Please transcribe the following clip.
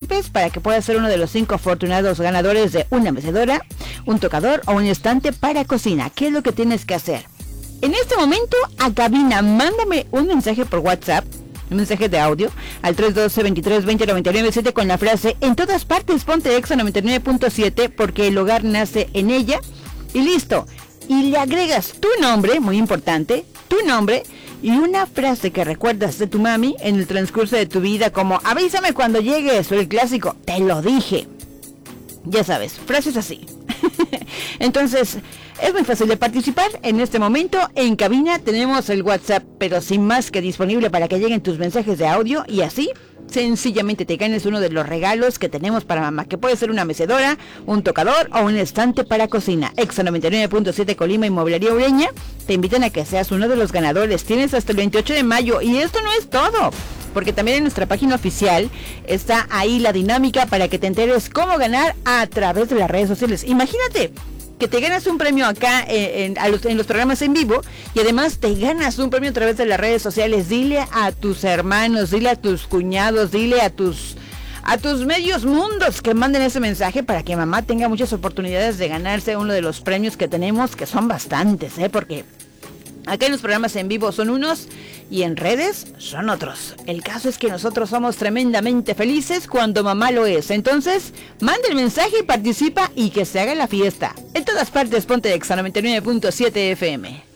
participes para que puedas ser uno de los 5 afortunados ganadores de una mecedora, un tocador o un estante para cocina. ¿Qué es lo que tienes que hacer? En este momento, a cabina, mándame un mensaje por WhatsApp, un mensaje de audio, al 312-23-20-99-7 con la frase: en todas partes ponte Exa 99.7 porque el hogar nace en ella. Y listo. Y le agregas tu nombre, muy importante, tu nombre y una frase que recuerdas de tu mami en el transcurso de tu vida, como avísame cuando llegues, o el clásico, te lo dije. Ya sabes, frases así. Entonces, es muy fácil de participar. En este momento, en cabina tenemos el WhatsApp, pero sin más que disponible para que lleguen tus mensajes de audio y así sencillamente te ganes uno de los regalos que tenemos para mamá, que puede ser una mecedora, un tocador o un estante para cocina. Exa 99.7 Colima Inmobiliaria Ureña te invitan a que seas uno de los ganadores. Tienes hasta el 28 de mayo y esto no es todo, porque también en nuestra página oficial está ahí la dinámica para que te enteres cómo ganar a través de las redes sociales. Imagínate que te ganas un premio acá en los programas en vivo y además te ganas un premio a través de las redes sociales. Dile a tus hermanos, dile a tus cuñados, dile a tus medios mundos que manden ese mensaje para que mamá tenga muchas oportunidades de ganarse uno de los premios que tenemos, que son bastantes, porque acá en los programas en vivo son unos y en redes son otros. El caso es que nosotros somos tremendamente felices cuando mamá lo es. Entonces, manda el mensaje y participa y que se haga la fiesta. En todas partes ponte Exa 99.7 FM.